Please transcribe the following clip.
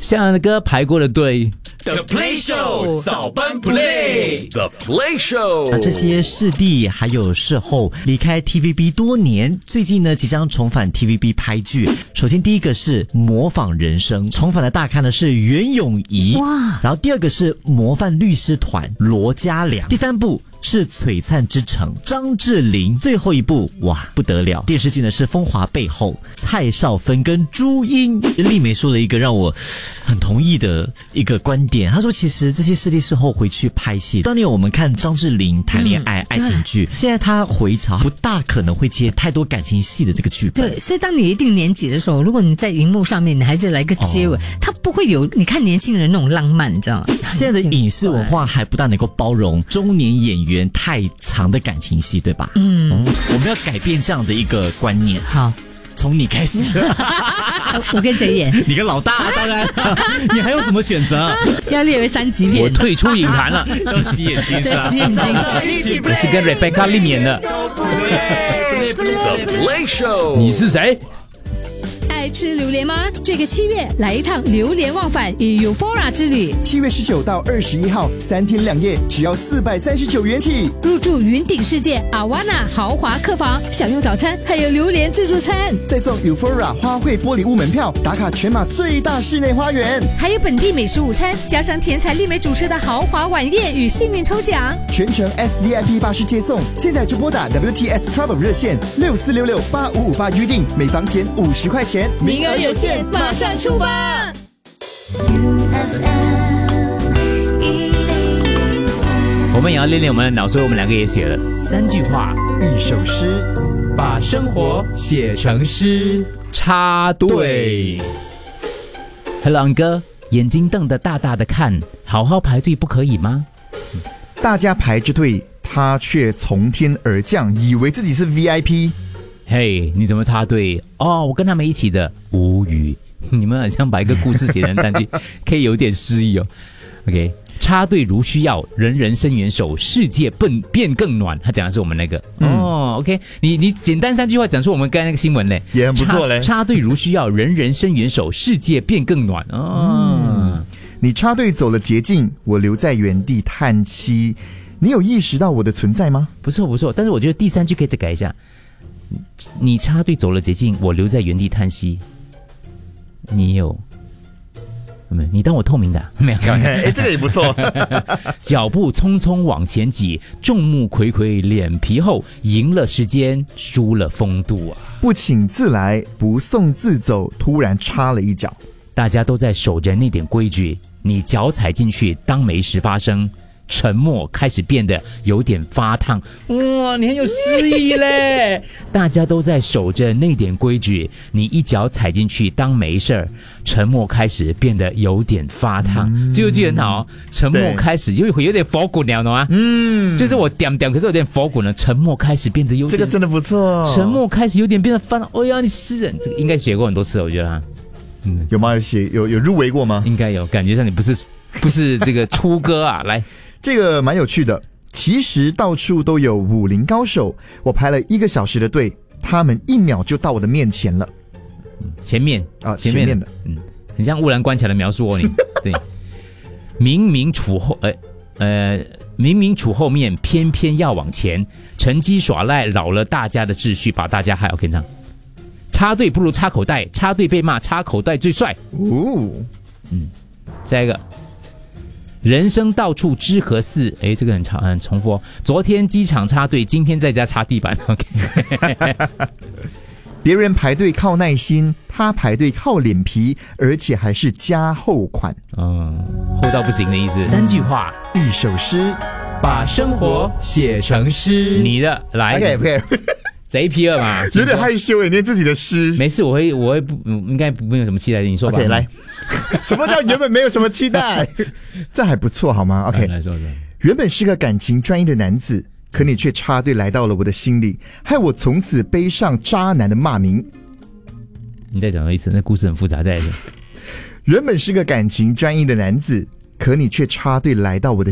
像歌排过的队。 The Play Show 早班 Play The Play Show 这些视帝还有视后离开 TVB 多年，最近呢即将重返 TVB 拍剧。首先第一个是《模仿人生》，重返的大咖呢是袁咏仪，哇！然后第二个是《模范律师团》罗嘉良，第三部是《璀璨之城》张智霖，最后一部哇不得了，电视剧呢是《风华背后》蔡少芬跟朱茵。丽梅说了一个让我很同意的一个观点，她说其实这些视帝事后回去拍戏，当年我们看张智霖谈恋爱、爱情剧，现在他回潮不大可能会接太多感情戏的这个剧本。 对，所以当你一定年纪的时候，如果你在荧幕上面你还是来个接吻，他不会有你看年轻人那种浪漫，你知道吗？ 现在的影视文化还不大能够包容中年演员太长的感情戏，对吧？我们要改变这样的一个观念。 好， 从你开始。 我跟谁演？ 你跟老大，当然。你还有什么选择？ 要列为3级片。 我退出影坛了。 要洗眼睛是吧？ 洗眼睛。 我是跟 Rebecca Lim 演的。 The Play Show 你是谁？ 爱吃榴莲吗？这个7月来一趟榴莲忘返与 Euphoria 之旅。 7月19到21号，3天2夜，只要439元起。 入住云顶世界 Awana 豪华客房，享用早餐，还有榴莲自助餐， 再送 Euphoria 花卉玻璃屋门票，打卡全马最大室内花园， 还有本地美食午餐，加上甜彩丽美主持的豪华晚宴与幸运抽奖， 全程 SVIP 巴士接送。现在就拨打 WTS Travel 热线64668558预定，每房减50块钱。 名额有限，马上出发。 我们也要练练我们的脑，所以我们2个也写了3句话 1首诗， 把生活写成诗。 插队。Hello 哥，眼睛瞪得大大的看，好好排队不可以吗？ 大家排着队，他却从天而降，以为自己是 VIP。 嘿，你怎么插队？哦，我跟他们一起的，无语。你们很像把一个故事写成3句，可以有点诗意哦。OK， 插队如需要，人人伸援手，世界变更暖。他讲的是我们那个。OK， 你简单3句话讲出我们刚才那个新闻嘞， 也很不错嘞。 插队如需要，人人伸援手，世界变更暖。 你插队走了捷径，我留在原地叹息。你有意识到我的存在吗？ 不错不错，但是我觉得第3句可以再改一下。你插队走了捷径，我留在原地叹息。你当我透明的？没有， 这个也不错。 脚步匆匆往前挤，众目睽睽脸皮厚，赢了时间，输了风度啊！ 不请自来，不送自走，突然插了一脚。 大家都在守着那点规矩，你脚踩进去，当没事发生。沉默开始变得有点发烫。哇，你很有诗意嘞！大家都在守着那点规矩，你一脚踩进去当没事儿。沉默开始变得有点发烫。最后一句很好，沉默开始有点佛骨了，懂吗？就是我点，可是有点佛骨呢。沉默开始变得有点， 这个真的不错。 沉默开始有点变得发烫。哎呀，你诗人，这个应该写过很多次，我觉得。 有吗？有入围过吗？ 应该有，感觉上你不是这个出歌啊，来。 这个蛮有趣的，其实到处都有武林高手。我排了1个小时的队，他们1秒就到我的面前了。 前面的， 很像乌兰关卡的描述哦，你对，明明处后面，偏偏要往前，趁机耍赖，扰了大家的秩序，把大家害。OK， 唱，插队不如插口袋，插队被骂，插口袋最帅。下一个。人生到处知何似？这个很重复哦。昨天机场插队，今天在家擦地板。OK， 别人排队靠耐心，他排队靠脸皮，而且还是加厚款。 厚到不行的意思。3句话 ，1首诗， 把生活写成诗。 你的来 ，OK， 贼皮二嘛， 有点害羞念自己的诗。 没事，我会不应该没有什么期待，你说吧。 OK， 来，什么叫原本没有什么期待？这还不错好吗 ？OK， 来说。 原本是个感情专一的男子，可你却插队来到了我的心里，害我从此背上渣男的骂名。 你再讲一次，那故事很复杂，再来一次。 原本是个感情专一的男子，可你却插队来到我的